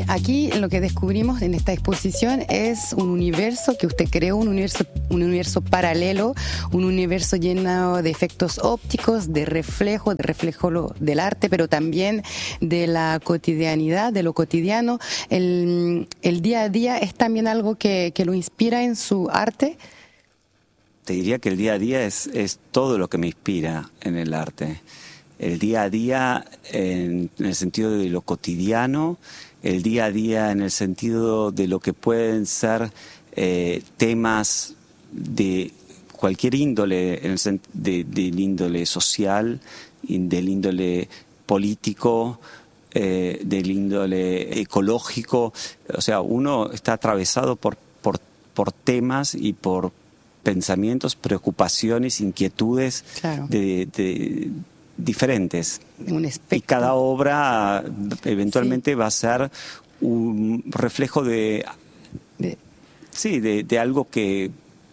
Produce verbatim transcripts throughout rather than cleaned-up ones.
Aquí lo que descubrimos en esta exposición es un universo que usted creó, un universo, un universo paralelo, un universo lleno de efectos ópticos, de reflejo, de reflejo lo, del arte, pero también de la cotidianidad, de lo cotidiano. El, el día a día es también algo que, que lo inspira en su arte. Te diría que el día a día es, es todo lo que me inspira en el arte. El día a día en, en el sentido de lo cotidiano, el día a día en el sentido de lo que pueden ser eh, temas de cualquier índole, en el, de, del índole social, del índole político, eh, del índole ecológico. O sea, uno está atravesado por, por, por temas y por pensamientos, preocupaciones, inquietudes, claro, de, de diferentes. Un y cada obra eventualmente sí. va a ser un reflejo de, de sí, de, de algo que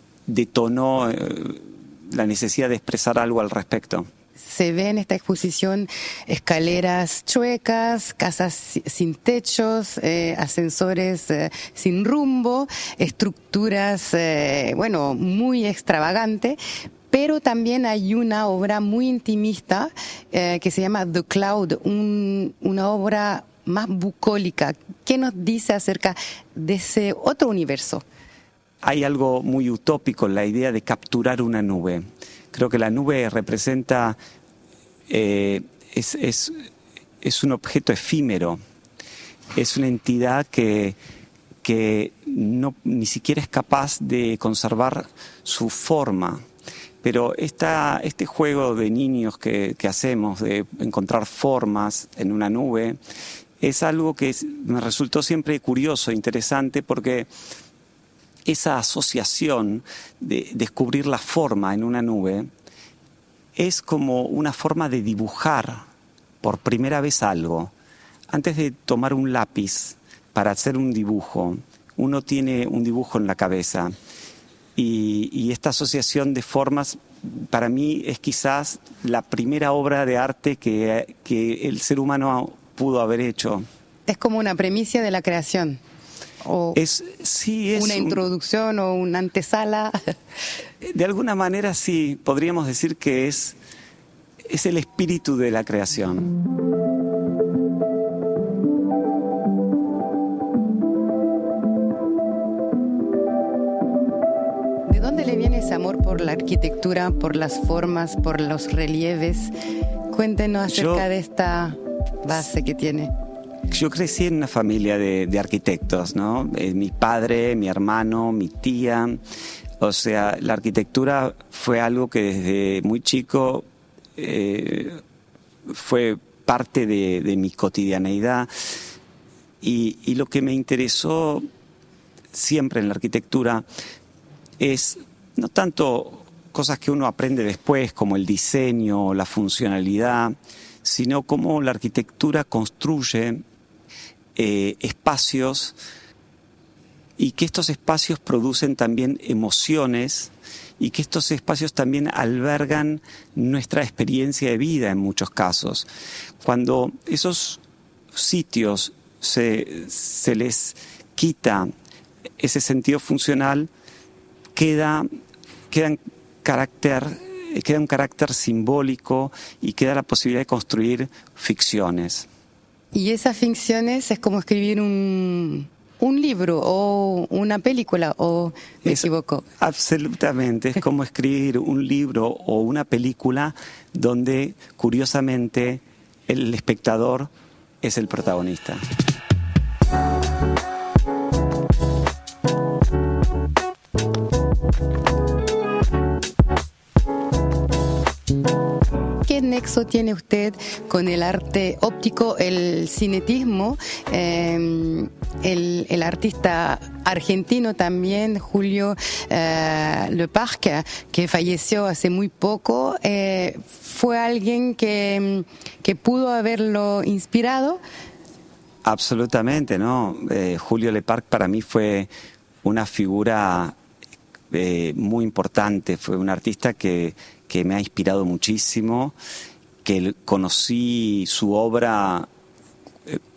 detonó eh, la necesidad de expresar algo al respecto. Se ve en esta exposición escaleras chuecas, casas sin techos, eh, ascensores eh, sin rumbo, estructuras, eh, bueno, muy extravagantes. Pero también hay una obra muy intimista eh, que se llama The Cloud, un, una obra más bucólica. ¿Qué nos dice acerca de ese otro universo? Hay algo muy utópico en la idea de capturar una nube. Creo que la nube representa, eh, es, es, es un objeto efímero, es una entidad que, que no, ni siquiera es capaz de conservar su forma. Pero esta, este juego de niños que, que hacemos, de encontrar formas en una nube, es algo que me resultó siempre curioso, interesante, porque esa asociación de descubrir la forma en una nube es como una forma de dibujar por primera vez algo. Antes de tomar un lápiz para hacer un dibujo, uno tiene un dibujo en la cabeza. Y, y esta asociación de formas, para mí, es quizás la primera obra de arte que, que el ser humano pudo haber hecho. Es como una premisa de la creación. O es, sí, es una un, introducción o una antesala. De alguna manera sí, podríamos decir que es, es el espíritu de la creación. ¿De dónde le viene ese amor por la arquitectura, por las formas, por los relieves? Cuéntenos acerca Yo, de esta base que tiene. Yo crecí en una familia de, de arquitectos, ¿no? Eh, mi padre, mi hermano, mi tía. O sea, la arquitectura fue algo que desde muy chico eh, fue parte de, de mi cotidianeidad. Y, y lo que me interesó siempre en la arquitectura es no tanto cosas que uno aprende después, como el diseño o la funcionalidad, sino cómo la arquitectura construye eh, espacios y que estos espacios producen también emociones y que estos espacios también albergan nuestra experiencia de vida en muchos casos. Cuando esos sitios se, se les quita ese sentido funcional, queda, queda, un carácter, queda un carácter simbólico y queda la posibilidad de construir ficciones. Y esas ficciones es como escribir un, un libro o una película, ¿o me es, equivoco? Absolutamente, es como escribir un libro o una película donde, curiosamente, el espectador es el protagonista. ¿Qué nexo tiene usted con el arte óptico, el cinetismo? Eh, el, el artista argentino también, Julio eh, Leparc, que falleció hace muy poco, eh, fue alguien que, que pudo haberlo inspirado. Absolutamente, ¿no? Eh, Julio Leparc para mí fue una figura eh, muy importante, fue un artista que que me ha inspirado muchísimo, que conocí su obra eh,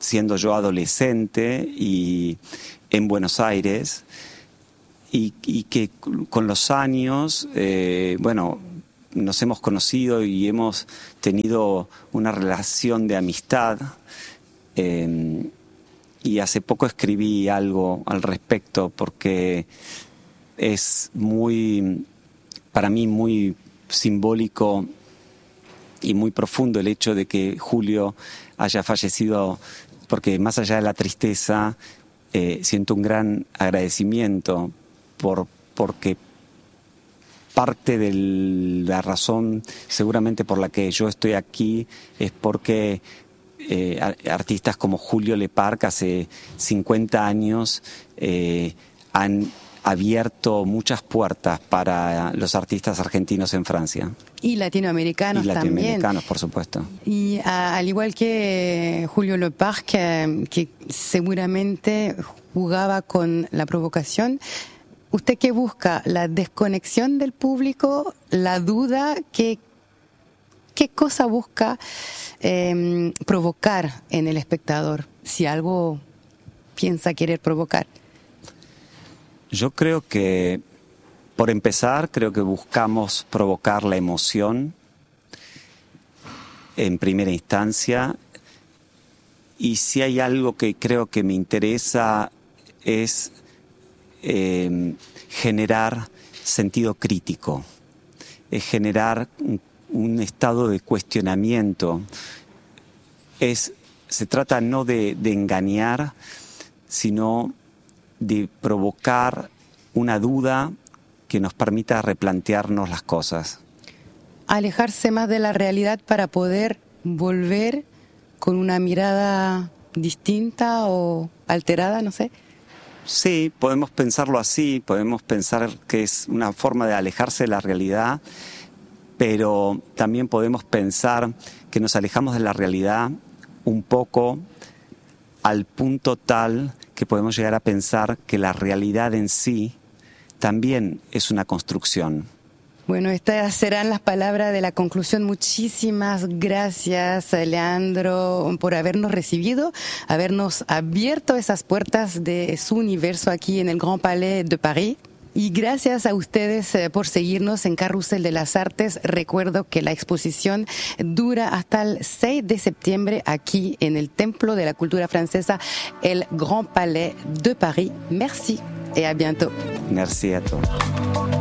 siendo yo adolescente y en Buenos Aires, y, y que con los años, eh, bueno, nos hemos conocido y hemos tenido una relación de amistad. Eh, y hace poco escribí algo al respecto porque es muy, para mí, muy simbólico y muy profundo el hecho de que Julio haya fallecido, porque más allá de la tristeza, eh, siento un gran agradecimiento por, porque parte de la razón seguramente por la que yo estoy aquí es porque eh, artistas como Julio Lepar, hace cincuenta años, eh, han abierto muchas puertas para los artistas argentinos en Francia. Y latinoamericanos, y latinoamericanos también. por supuesto. Y a, al igual que Julio Lepar, que, que seguramente jugaba con la provocación, ¿usted qué busca? ¿La desconexión del público? ¿La duda? ¿Qué, qué cosa busca eh, provocar en el espectador? Si algo piensa querer provocar. Yo creo que, por empezar, creo que buscamos provocar la emoción en primera instancia. Y si hay algo que creo que me interesa es Eh, generar sentido crítico, es generar un, un estado de cuestionamiento. Es, se trata no de, de engañar, sino de provocar una duda que nos permita replantearnos las cosas. Alejarse más de la realidad para poder volver con una mirada distinta o alterada, no sé. Sí, podemos pensarlo así, podemos pensar que es una forma de alejarse de la realidad, pero también podemos pensar que nos alejamos de la realidad un poco al punto tal que podemos llegar a pensar que la realidad en sí también es una construcción. Bueno, estas serán las palabras de la conclusión. Muchísimas gracias, Leandro, por habernos recibido, habernos abierto esas puertas de su universo aquí en el Grand Palais de París. Y gracias a ustedes por seguirnos en Carrusel de las Artes. Recuerdo que la exposición dura hasta el seis de septiembre aquí en el Templo de la Cultura Francesa, el Grand Palais de París. Merci et à bientôt. Merci a todos.